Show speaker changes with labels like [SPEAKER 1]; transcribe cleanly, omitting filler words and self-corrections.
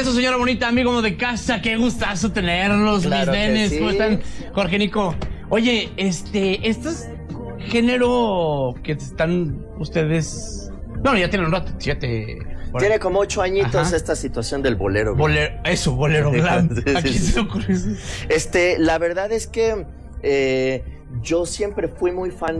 [SPEAKER 1] eso, señora bonita, amigo de casa, qué gustazo tenerlos,
[SPEAKER 2] Claro
[SPEAKER 1] mis nenes.
[SPEAKER 2] que sí.
[SPEAKER 1] ¿Cómo están? Jorge, Nico. Oye, estos género que están ustedes... No, ya tienen un rato, 7...
[SPEAKER 2] Tiene como 8 añitos.
[SPEAKER 1] Ajá.
[SPEAKER 2] Esta situación del bolero.
[SPEAKER 1] Bolero glam.
[SPEAKER 2] Sí,
[SPEAKER 1] Aquí
[SPEAKER 2] sí.
[SPEAKER 1] se ocurre eso.
[SPEAKER 2] La verdad es que yo siempre fui muy fan